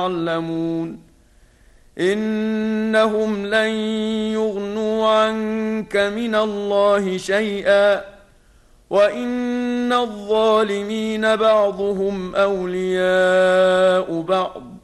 يعلمون إنهم لن يغنوا عنك من الله شيئا وإن الظالمين بعضهم أولياء بعض